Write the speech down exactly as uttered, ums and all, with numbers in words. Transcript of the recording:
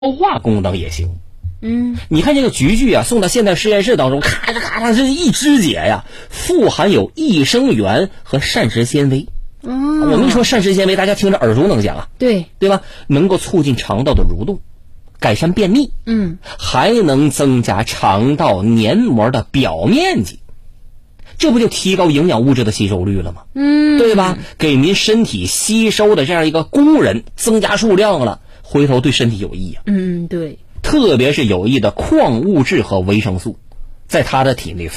化功能也行。 嗯， 你看这个菊苣啊，送到现代实验室当中，咔嚓咔嚓，这一肢解呀，富含有益生元和膳食纤维。 哦， 我们一说膳食纤维，大家听着耳熟能详啊， 对对吧？能够促进肠道的蠕动，改善便秘， 嗯， 还能增加肠道黏膜的表面积，这不就提高营养物质的吸收率了吗？ 嗯， 对吧？给您身体吸收的这样一个工人增加数量了，回头对身体有益啊。 嗯，对， 特别是有益的矿物质和维生素，在他的体内